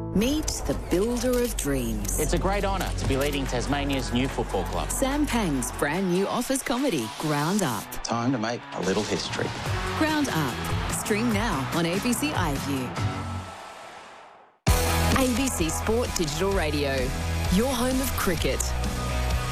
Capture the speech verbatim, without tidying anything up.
Meet the builder of dreams. It's a great honour to be leading Tasmania's new football club. Sam Pang's brand new office comedy, Ground Up. Time to make a little history. Ground Up. Stream now on A B C iView. A B C Sport Digital Radio. Your home of cricket.